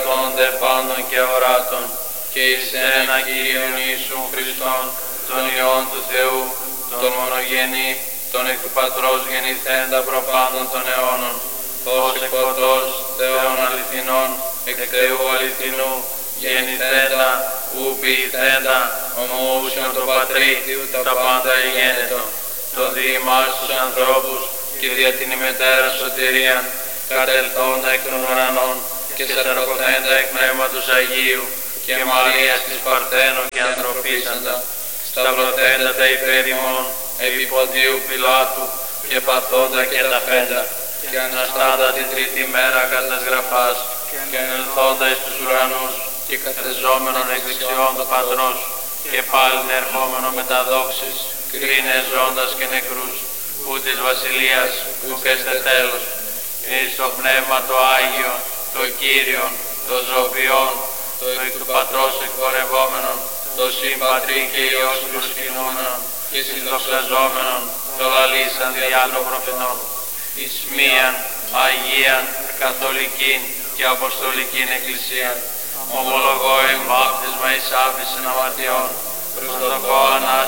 εξαλθόνται πάντων και οράτων, και εις ένα Κύριον Ιησούν Χριστόν, τον Υιόν του Θεού, τον μονογενή, τον εκ του Πατρός γεννηθέντα προπάντων των αιώνων, ως εκ φωτός Θεών αληθινών, εκ Θεού αληθινού, γεννηθέντα, ου ποιηθέντα, ομοούσιον το Πατρί, τα πάντα εγένετο, τον δι' ημάς τους ανθρώπους, και δια την ημετέρα σωτηρίαν, κατελθόντα εκ των ουρανών, και σαρκωθέντα εκ Πνεύματος Αγίου, και Μαρίας της Παρθένου και ανθρωπίσαντα, σταυρωθέντα τα υπέρ ημών, επί Ποντίου Πιλάτου, και παθόντα και ταφέντα, και αναστάντα την τρίτη μέρα κατά τας γραφάς, και ανελθόντα εις τους ουρανούς, και καθεζόμενον εκ δεξιών του Πατρός, και πάλιν ερχόμενο με τα δόξης, κρίνε ζώντας και νεκρούς, που της βασιλείας ουκ έστε τέλος, εις το Πνεύμα το Άγιο, το Κύριον, το ζωοποιόν, το εκ του Πατρός εκπορευόμενον, το συμπατρί και Υιός προσκυνούμενον, και συνδοξαζόμενον, το λαλήσαν διά των προφητών, εις μίαν, Αγίαν, Καθολικήν και Αποστολικήν Εκκλησίαν, ομολογώ εν βάπτισμα εις άφησιν αμαρτιών, προσδοκώ Ανάσταση